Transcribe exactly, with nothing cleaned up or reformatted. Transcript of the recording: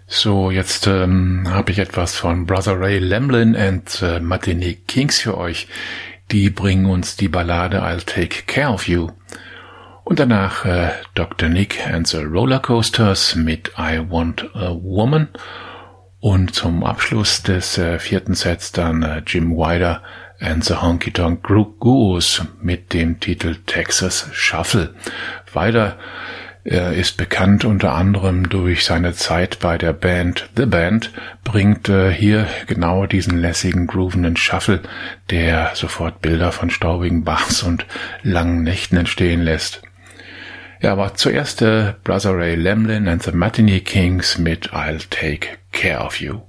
So, jetzt ähm, habe ich etwas von Brother Ray Lamblin and the Matinee Kings für euch. Die bringen uns die Ballade I'll Take Care of You. Und danach äh, Doktor Nick and the Rollercoasters mit I Want a Woman. Und zum Abschluss des äh, vierten Sets dann äh, Jim Wider and the Honky Tonk Gurus mit dem Titel Texas Shuffle. Wider Er ist bekannt unter anderem durch seine Zeit bei der Band The Band, bringt äh, hier genau diesen lässigen, groovenden Shuffle, der sofort Bilder von staubigen Bars und langen Nächten entstehen lässt. Ja, aber zuerst äh, Brother Ray Lamblin and the Matinee Kings mit I'll Take Care of You.